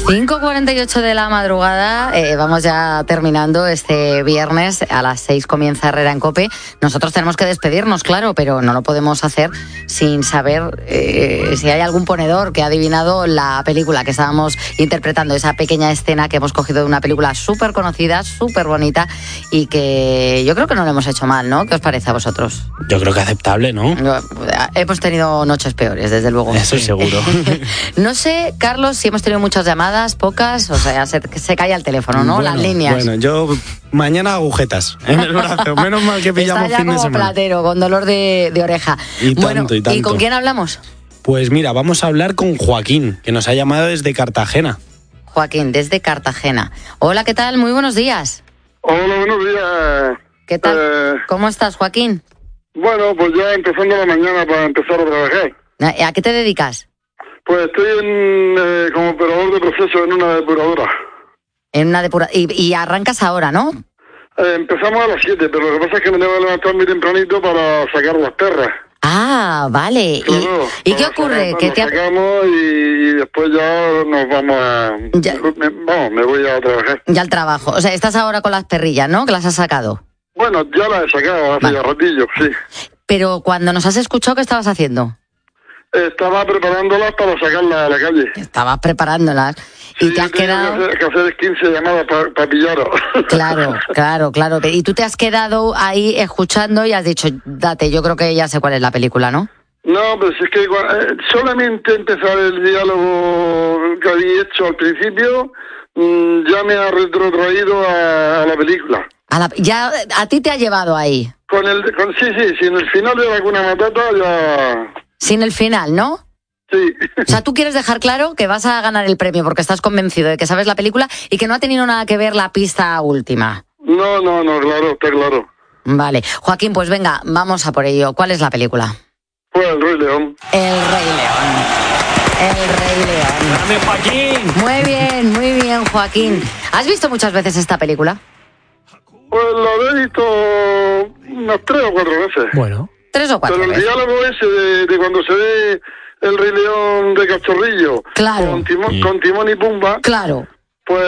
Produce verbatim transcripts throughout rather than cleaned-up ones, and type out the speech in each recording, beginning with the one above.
cinco cuarenta y ocho de la madrugada, eh, vamos ya terminando este viernes. A las seis comienza Herrera en COPE. Nosotros tenemos que despedirnos, claro, pero no lo podemos hacer sin saber eh, si hay algún ponedor que ha adivinado la película que estábamos interpretando, esa pequeña escena que hemos cogido de una película súper conocida, súper bonita y que yo creo que no lo hemos hecho mal, ¿no? ¿Qué os parece a vosotros? Yo creo que aceptable, ¿no? Yo, hemos tenido noches peores, desde luego. Eso es seguro. No sé, Carlos, si hemos tenido muchas llamadas, pocas, o sea, se, se cae el teléfono, ¿no? Bueno, las líneas. Bueno, yo mañana agujetas en el brazo. Menos mal que pillamos Está ya fin de como semana. platero, con dolor de, de oreja. Y tanto, bueno, y tanto. ¿y con quién hablamos? Pues mira, vamos a hablar con Joaquín, que nos ha llamado desde Cartagena. Joaquín, desde Cartagena. Hola, ¿qué tal? Muy buenos días. Hola, buenos días. ¿Qué tal? Eh, ¿Cómo estás, Joaquín? bueno, pues ya empezando la mañana para empezar a trabajar. ¿A a qué te dedicas? Pues estoy en, eh, como operador de proceso en una depuradora. En una depura... y, y arrancas ahora, ¿no? Eh, empezamos a las siete, pero lo que pasa es que me tengo que levantar muy tempranito para sacar las perras. Ah, vale. ¿Y, Claro, ¿y qué para ocurre? sacar- ¿Qué nos te ha- sacamos y, y después ya nos vamos a... Ya. Me, vamos, me voy a trabajar. Ya al trabajo. O sea, estás ahora con las perrillas, ¿no? Que las has sacado. Bueno, ya las he sacado hace Vale. ya ratillo, sí. Pero cuando nos has escuchado, ¿qué estabas haciendo? Estaba preparándolas para sacarlas a la calle. Estabas preparándolas y Sí, te has yo tenía quedado... que hacer, que hacer quince llamadas para pillaros. Claro, claro, claro. Y tú te has quedado ahí escuchando y has dicho, date, yo creo que ya sé cuál es la película, ¿no? No, pues es que eh, solamente empezar el diálogo que había hecho al principio mmm, ya me ha retrotraído a, a la película. A la- ya a ti te ha llevado ahí, Con el, con, sí, sí, sí, en el final de la Hakuna Matata ya... sin el final, ¿no? Sí. O sea, tú quieres dejar claro que vas a ganar el premio porque estás convencido de que sabes la película y que no ha tenido nada que ver la pista última. No, no, no, claro, está claro. Vale. Joaquín, pues venga, vamos a por ello. ¿Cuál es la película? Pues el Rey León. El Rey León. El Rey León. ¡Dame, Joaquín! Muy bien, muy bien, Joaquín. ¿Has visto muchas veces esta película? Pues lo he visto unas tres o cuatro veces. Bueno. Tres o cuatro Pero el veces. diálogo ese de, de cuando se ve el Rey León de Cachorrillo Claro. con, Timón, Sí. con Timón y Pumba, Claro. pues,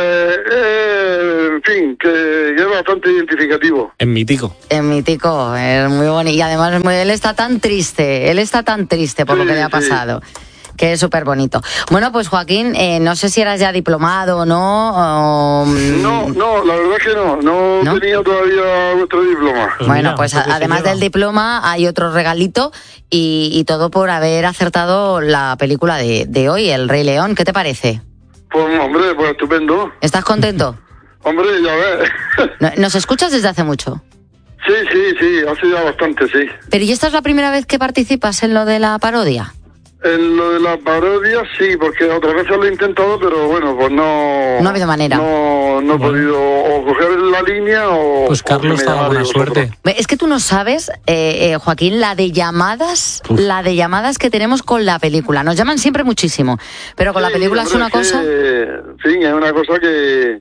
eh, en fin, que, que es bastante identificativo. Es mítico. Es mítico, es muy bonito. Y además es muy- él está tan triste, él está tan triste por lo Sí, que le ha sí. pasado. Que es súper bonito. Bueno, pues Joaquín, eh, no sé si eras ya diplomado o no. o, mm, No, no, la verdad es que no, no, ¿No? tenía todavía vuestro diploma. Pues Bueno, mira, pues eso que a- se además lleva. del diploma hay otro regalito y, y todo por haber acertado la película de, de hoy, El Rey León. ¿Qué te parece? Pues hombre, pues estupendo. ¿Estás contento? Hombre, ya ves. No- ¿Nos escuchas desde hace mucho? Sí, sí, sí, hace ya bastante, sí. Pero ¿y esta es la primera vez que participas en lo de la parodia? En lo de la parodia, sí, porque otras veces lo he intentado, pero bueno, pues no... No ha habido manera. No, no he podido o coger la línea o... Pues o Carlos, que me estaba buena llamáis suerte. vosotros. Ve, Es que tú no sabes, eh, eh, Joaquín, la de llamadas, Uf. la de llamadas que tenemos con la película. Nos llaman siempre muchísimo, pero con la Sí, película hombre, es una que, cosa... en fin, es una cosa que,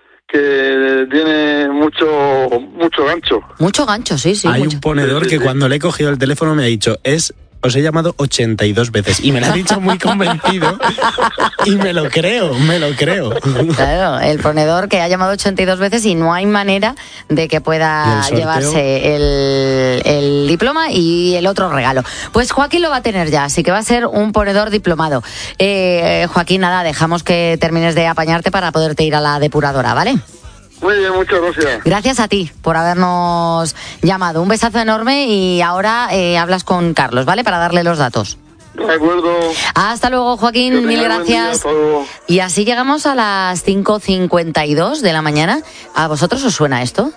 que tiene mucho, mucho gancho. Mucho gancho, sí, sí. Hay mucho. un ponedor Sí, sí, que sí. cuando le he cogido el teléfono me ha dicho, es... Os he llamado ochenta y dos veces y me lo ha dicho muy convencido y me lo creo, me lo creo. Claro, el ponedor que ha llamado ochenta y dos veces y no hay manera de que ¿Y pueda el sorteo? llevarse el, el diploma y el otro regalo. Pues Joaquín lo va a tener ya, así que va a ser un ponedor diplomado. Eh, Joaquín, nada, dejamos que termines de apañarte para poderte ir a la depuradora, ¿vale? Muy bien, muchas gracias. Gracias a ti por habernos llamado. Un besazo enorme y ahora eh, hablas con Carlos, ¿vale? Para darle los datos. De acuerdo. Hasta luego, Que Joaquín. tengas Mil buen día, gracias. hasta luego. Y así llegamos a las cinco cincuenta y dos de la mañana. ¿A vosotros os suena esto?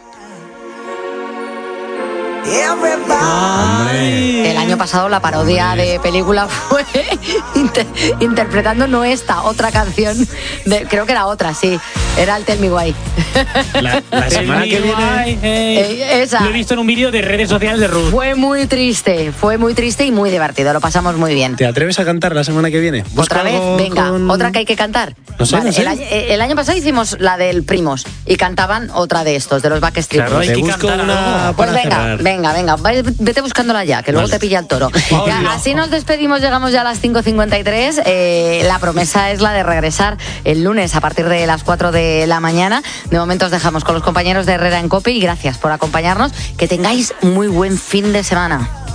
Hombre. El año pasado la parodia de película fue inter- interpretando no esta, otra canción. De, creo que era otra, sí. Era el Tell Me Why. La, la semana que viene... Eh, esa. Lo he visto en un vídeo de redes sociales de Ruth. Fue muy triste, fue muy triste y muy divertido. Lo pasamos muy bien. ¿Te atreves a cantar la semana que viene? Busca ¿Otra vez? algo Venga, con- otra que hay que cantar. No sé, no sé. El, año, el año pasado hicimos la del Primos y cantaban otra de estos, de los Backstreet Claro, Boys. hay Te que busco cantar una algo. Pues para venga, cerrar. venga. Venga, venga, vete buscándola ya, que luego vale. te pilla el toro. Oh, ya, así nos despedimos, llegamos ya a las cinco cincuenta y tres. Eh, la promesa es la de regresar el lunes a partir de las cuatro de la mañana. De momento os dejamos con los compañeros de Herrera en COPE y gracias por acompañarnos. Que tengáis muy buen fin de semana.